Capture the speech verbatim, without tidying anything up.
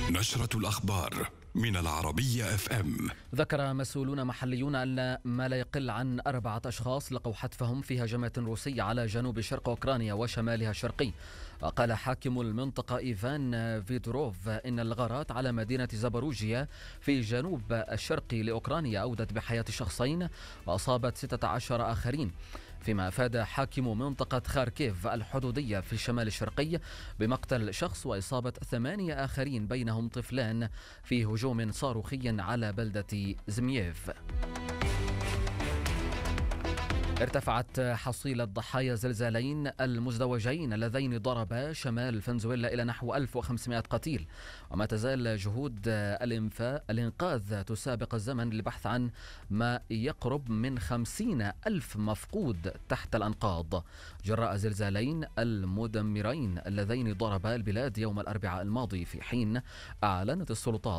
نشرة الأخبار من العربية اف ام. ذكر مسؤولون محليون أن ما لا يقل عن أربعة أشخاص لقوا حتفهم في هجمات روسية على جنوب شرق أوكرانيا وشمالها الشرقي. قال حاكم المنطقة إيفان فيدروف إن الغارات على مدينة زاباروجيا في جنوب الشرقي لأوكرانيا أودت بحياة شخصين وأصابت ستة عشر آخرين، فيما أفاد حاكم منطقة خاركيف الحدودية في الشمال الشرقي بمقتل شخص وإصابة ثمانية آخرين بينهم طفلان في هجوم صاروخي على بلدة زمييف. ارتفعت حصيلة ضحايا زلزالين المزدوجين اللذين ضربا شمال فنزويلا إلى نحو ألف وخمسمائة قتيل، وما تزال جهود الإنقاذ تسابق الزمن للبحث عن ما يقرب من خمسين ألف مفقود تحت الأنقاض جراء زلزالين المدمرين اللذين ضربا البلاد يوم الأربعاء الماضي، في حين أعلنت السلطات